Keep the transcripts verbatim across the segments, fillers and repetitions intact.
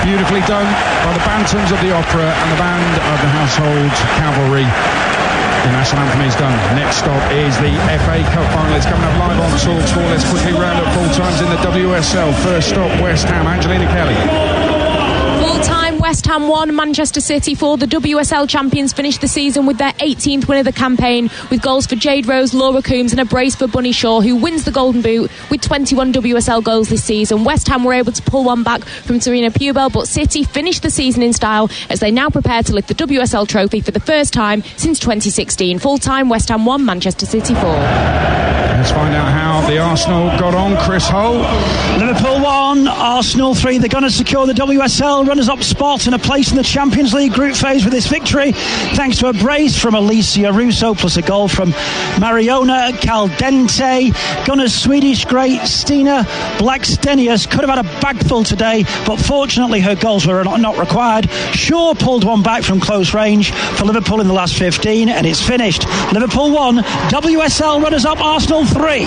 Beautifully done by the Bantams of the Opera and the band of the Household Cavalry. The national anthem is done. Next stop is the F A Cup final. It's coming up live on TalkSport. Let's quickly round up full times in the W S L. First stop, West Ham. Angelina Kelly. Full time, West Ham one, Manchester City four. The W S L champions finished the season with their eighteenth win of the campaign, with goals for Jade Rose, Laura Coombs and a brace for Bunny Shaw, who wins the Golden Boot with twenty-one W S L goals this season. West Ham were able to pull one back from Serena Pubel, but City finished the season in style as they now prepare to lift the W S L trophy for the first time since twenty sixteen. Full time, West Ham one, Manchester City four. Let's find out how the Arsenal got on. Chris Hull. Liverpool one, Arsenal three. They're going to secure the W S L runners-up spot and a place in the Champions League group phase with this victory, thanks to a brace from Alicia Russo plus a goal from Mariona Caldente. Gunners Swedish great Stina Blackstenius could have had a bagful today, but fortunately her goals were not required. Shaw pulled one back from close range for Liverpool in the last fifteen, and it's finished. Liverpool one, W S L runners-up Arsenal three.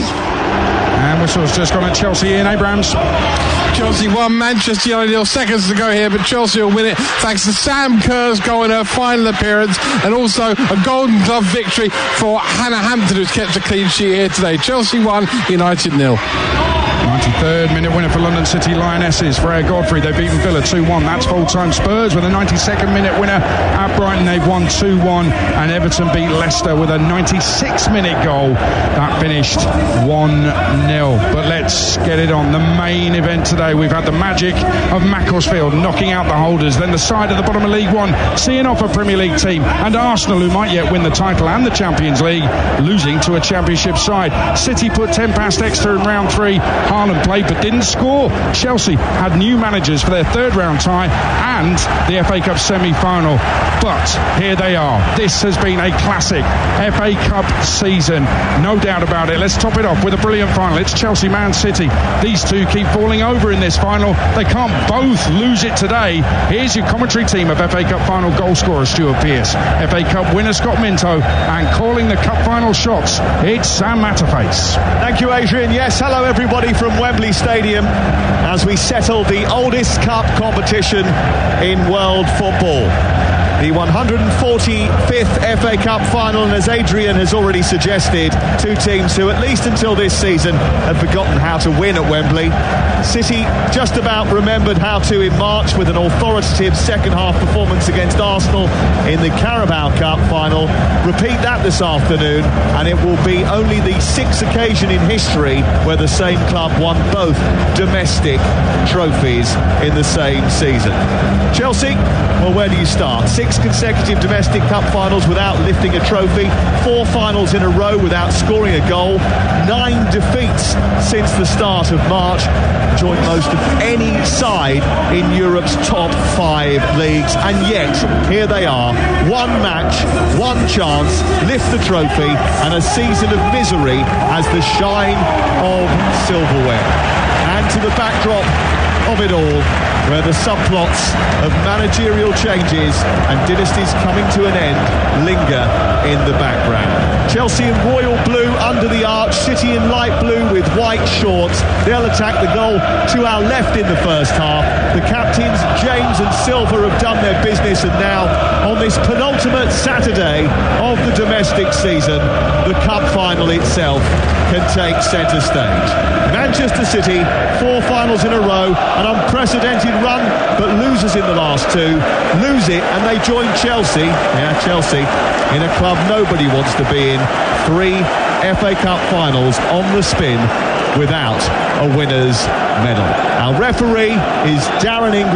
And whistle's just gone at Chelsea. Ian Abrams. Chelsea won, Manchester United seconds to go here, but Chelsea will win it thanks to Sam Kerr's goal in her final appearance, and also a Golden Glove victory for Hannah Hampton, who's kept a clean sheet here today. Chelsea one, United nil. ninety-third minute winner for London City Lionesses. Freya Godfrey, they've beaten Villa two one. That's full-time. Spurs with a ninety-second minute winner at Brighton. They've won two one. And Everton beat Leicester with a ninety-six minute goal. That finished one nil. But let's get it on. The main event today. We've had the magic of Macclesfield knocking out the holders. Then the side at the bottom of League One seeing off a Premier League team. And Arsenal, who might yet win the title and the Champions League, losing to a Championship side. City put ten past Exeter in round three. Haaland played but didn't score. Chelsea had new managers for their third round tie and the F A Cup semi-final. But here they are. This has been a classic F A Cup season, no doubt about it. Let's top it off with a brilliant final. It's Chelsea Man City. These two keep falling over in this final. They can't both lose it today. Here's your commentary team of F A Cup final goal scorer Stuart Pearce, F A Cup winner Scott Minto, and calling the cup final shots, it's Sam Matterface. Thank you, Adrian. Yes, hello everybody from Wembley Stadium as we settle the oldest cup competition in world football. The one hundred forty-fifth F A Cup final, and as Adrian has already suggested, two teams who, at least until this season, had forgotten how to win at Wembley. City just about remembered how to in March with an authoritative second half performance against Arsenal in the Carabao Cup final. Repeat that this afternoon, and it will be only the sixth occasion in history where the same club won both domestic trophies in the same season. Chelsea, well, where do you start? Six consecutive domestic cup finals without lifting a trophy, four finals in a row without scoring a goal, nine defeats since the start of March, joint most of any side in Europe's top five leagues, and yet here they are, one match, one chance, lift the trophy, and a season of misery as the shine of silverware. And to the backdrop of it all, where the subplots of managerial changes and dynasties coming to an end linger in the background. Chelsea in royal blue under the arch, City in light blue with white shorts. They'll attack the goal to our left in the first half. The captains James and Silva have done their business, and now on this penultimate Saturday of the domestic season, the cup final itself can take centre stage. Manchester City, four finals in a row, an unprecedented run, but losers in the last two, lose it, and they join Chelsea, yeah, Chelsea, in a club nobody wants to be in. Three F A Cup finals on the spin without a winner's medal. Our referee is Darren English.